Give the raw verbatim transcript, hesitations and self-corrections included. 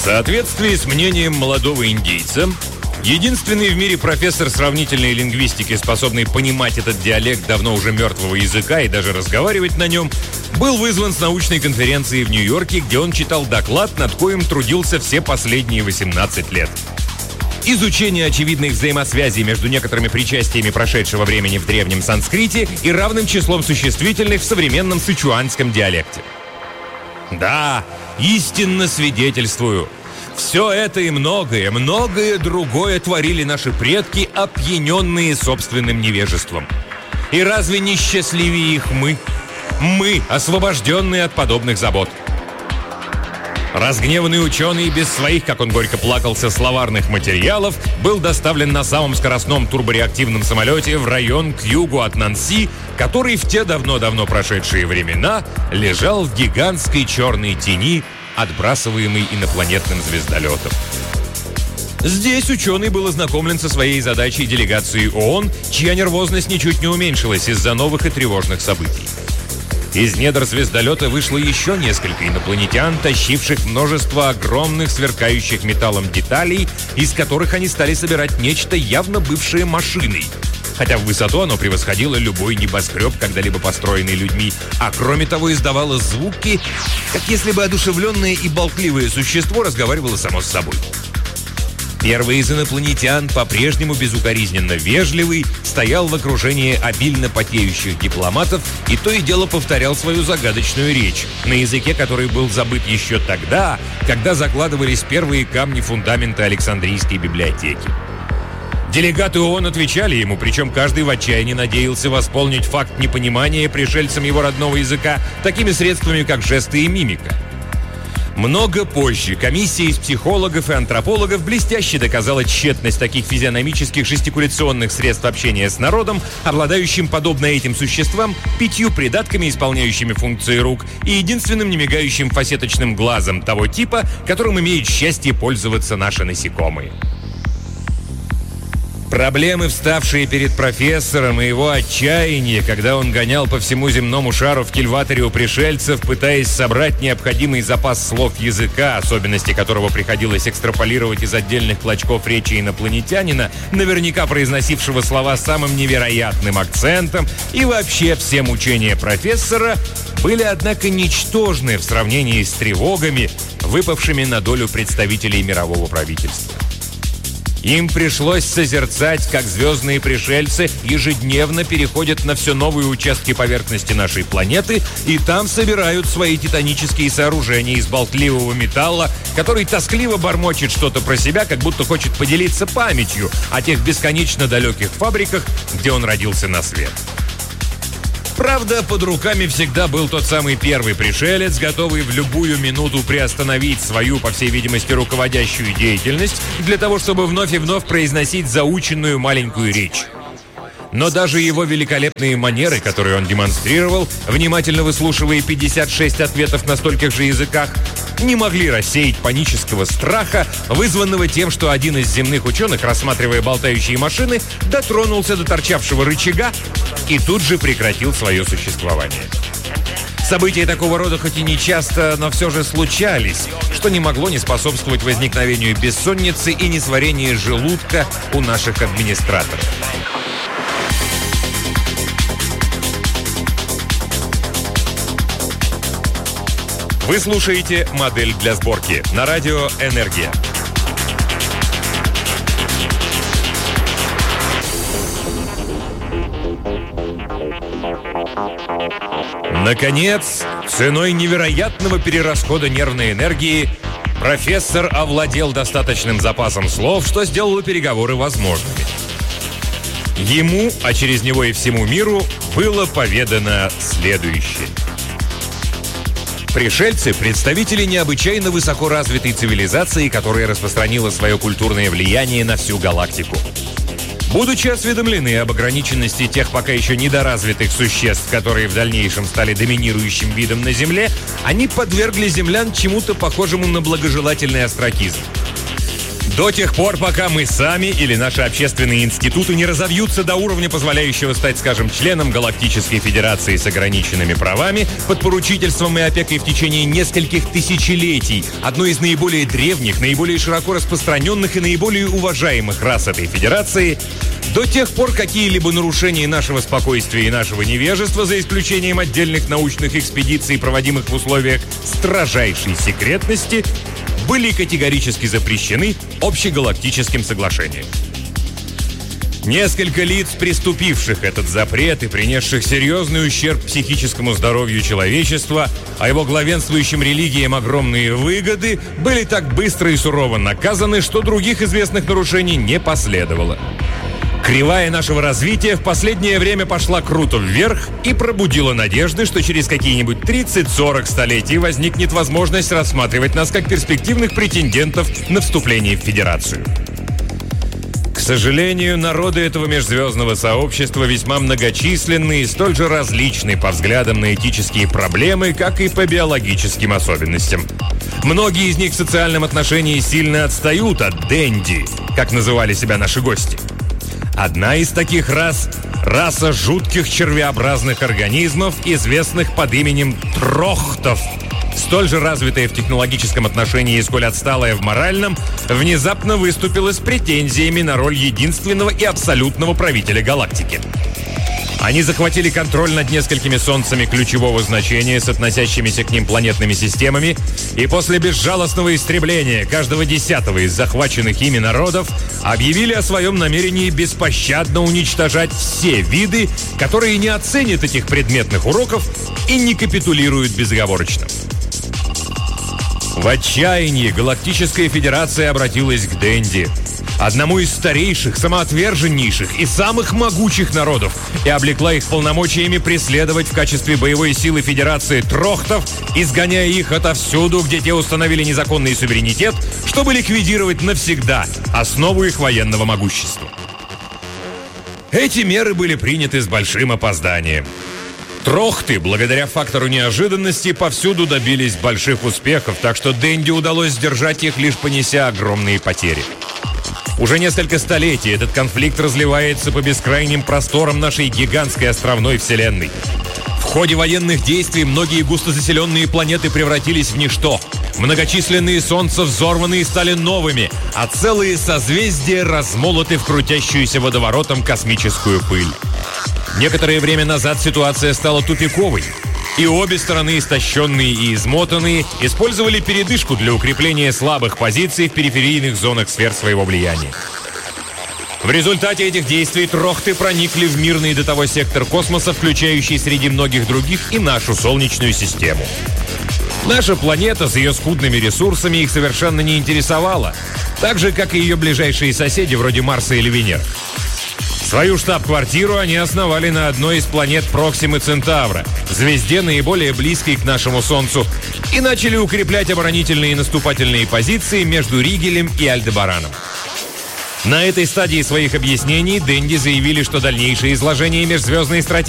соответствии с мнением молодого индейца, единственный в мире профессор сравнительной лингвистики, способный понимать этот диалект давно уже мертвого языка и даже разговаривать на нем, был вызван с научной конференции в Нью-Йорке, где он читал доклад, над коим трудился все последние восемнадцать лет. Изучение очевидных взаимосвязей между некоторыми причастиями прошедшего времени в древнем санскрите и равным числом существительных в современном сычуанском диалекте. Да, истинно свидетельствую. Все это и многое, многое другое творили наши предки, опьяненные собственным невежеством. И разве не счастливее их мы? Мы, освобожденные от подобных забот. Разгневанный ученый без своих, как он горько плакался, словарных материалов, был доставлен на самом скоростном турбореактивном самолете в район к югу от Нанси, который в те давно-давно прошедшие времена лежал в гигантской черной тени, отбрасываемый инопланетным звездолетом. Здесь ученый был ознакомлен со своей задачей делегации ООН, чья нервозность ничуть не уменьшилась из-за новых и тревожных событий. Из недр звездолета вышло еще несколько инопланетян, тащивших множество огромных сверкающих металлом деталей, из которых они стали собирать нечто явно бывшее машиной. Хотя в высоту оно превосходило любой небоскреб, когда-либо построенный людьми, а кроме того издавало звуки, как если бы одушевленное и болтливое существо разговаривало само с собой. Первый из инопланетян, по-прежнему безукоризненно вежливый, стоял в окружении обильно потеющих дипломатов и то и дело повторял свою загадочную речь, на языке, который был забыт еще тогда, когда закладывались первые камни фундамента Александрийской библиотеки. Делегаты ООН отвечали ему, причем каждый в отчаянии надеялся восполнить факт непонимания пришельцам его родного языка такими средствами, как жесты и мимика. Много позже комиссия из психологов и антропологов блестяще доказала тщетность таких физиономических жестикуляционных средств общения с народом, обладающим, подобно этим существам, пятью придатками, исполняющими функции рук, и единственным немигающим фасеточным глазом того типа, которым имеют счастье пользоваться наши насекомые. Проблемы, вставшие перед профессором, и его отчаяние, когда он гонял по всему земному шару в кильваторе у пришельцев, пытаясь собрать необходимый запас слов языка, особенности которого приходилось экстраполировать из отдельных клочков речи инопланетянина, наверняка произносившего слова самым невероятным акцентом, и вообще все мучения профессора были, однако, ничтожны в сравнении с тревогами, выпавшими на долю представителей мирового правительства. Им пришлось созерцать, как звездные пришельцы ежедневно переходят на все новые участки поверхности нашей планеты и там собирают свои титанические сооружения из болтливого металла, который тоскливо бормочет что-то про себя, как будто хочет поделиться памятью о тех бесконечно далеких фабриках, где он родился на свет. Правда, под руками всегда был тот самый первый пришелец, готовый в любую минуту приостановить свою, по всей видимости, руководящую деятельность для того, чтобы вновь и вновь произносить заученную маленькую речь. Но даже его великолепные манеры, которые он демонстрировал, внимательно выслушивая пятьдесят шесть ответов на стольких же языках, не могли рассеять панического страха, вызванного тем, что один из земных ученых, рассматривая болтающие машины, дотронулся до торчавшего рычага и тут же прекратил свое существование. События такого рода хоть и не часто, но все же случались, что не могло не способствовать возникновению бессонницы и несварению желудка у наших администраторов. Вы слушаете «Модель для сборки» на радио «Энергия». Наконец, ценой невероятного перерасхода нервной энергии, профессор овладел достаточным запасом слов, что сделало переговоры возможными. Ему, а через него и всему миру, было поведано следующее. Пришельцы – представители необычайно высоко развитой цивилизации, которая распространила свое культурное влияние на всю галактику. Будучи осведомлены об ограниченности тех пока еще недоразвитых существ, которые в дальнейшем стали доминирующим видом на Земле, они подвергли землян чему-то похожему на благожелательный остракизм. До тех пор, пока мы сами или наши общественные институты не разовьются до уровня, позволяющего стать, скажем, членом Галактической Федерации с ограниченными правами, под поручительством и опекой в течение нескольких тысячелетий, одной из наиболее древних, наиболее широко распространенных и наиболее уважаемых рас этой Федерации, до тех пор какие-либо нарушения нашего спокойствия и нашего невежества, за исключением отдельных научных экспедиций, проводимых в условиях строжайшей секретности, были категорически запрещены общегалактическим соглашением. Несколько лиц, приступивших этот запрет и принесших серьезный ущерб психическому здоровью человечества, а его главенствующим религиям огромные выгоды, были так быстро и сурово наказаны, что других известных нарушений не последовало. Кривая нашего развития в последнее время пошла круто вверх и пробудила надежды, что через какие-нибудь тридцать-сорок столетий возникнет возможность рассматривать нас как перспективных претендентов на вступление в Федерацию. К сожалению, народы этого межзвездного сообщества весьма многочисленны и столь же различны по взглядам на этические проблемы, как и по биологическим особенностям. Многие из них в социальном отношении сильно отстают от денди, как называли себя наши гости. Одна из таких рас – раса жутких червеобразных организмов, известных под именем трохтов, столь же развитая в технологическом отношении и сколь отсталая в моральном, внезапно выступила с претензиями на роль единственного и абсолютного правителя галактики. Они захватили контроль над несколькими солнцами ключевого значения с относящимися к ним планетными системами, и после безжалостного истребления каждого десятого из захваченных ими народов объявили о своем намерении беспощадно уничтожать все виды, которые не оценят этих предметных уроков и не капитулируют безоговорочно. В отчаянии Галактическая Федерация обратилась к Денди, одному из старейших, самоотверженнейших и самых могучих народов, и облекла их полномочиями преследовать в качестве боевой силы Федерации трохтов, изгоняя их отовсюду, где те установили незаконный суверенитет, чтобы ликвидировать навсегда основу их военного могущества. Эти меры были приняты с большим опозданием. Трохты, благодаря фактору неожиданности, повсюду добились больших успехов, так что Денди удалось сдержать их, лишь понеся огромные потери. Уже несколько столетий этот конфликт разливается по бескрайним просторам нашей гигантской островной вселенной. В ходе военных действий многие густозаселенные планеты превратились в ничто. Многочисленные солнца взорваны и стали новыми, а целые созвездия размолоты в крутящуюся водоворотом космическую пыль. Некоторое время назад ситуация стала тупиковой, и обе стороны, истощенные и измотанные, использовали передышку для укрепления слабых позиций в периферийных зонах сфер своего влияния. В результате этих действий трохты проникли в мирный до того сектор космоса, включающий среди многих других и нашу Солнечную систему. Наша планета с ее скудными ресурсами их совершенно не интересовала, так же, как и ее ближайшие соседи вроде Марса или Венеры. Свою штаб-квартиру они основали на одной из планет Проксимы Центавра, звезде, наиболее близкой к нашему Солнцу, и начали укреплять оборонительные и наступательные позиции между Ригелем и Альдебараном. На этой стадии своих объяснений Денди заявили, что дальнейшее изложение межзвездной стратегии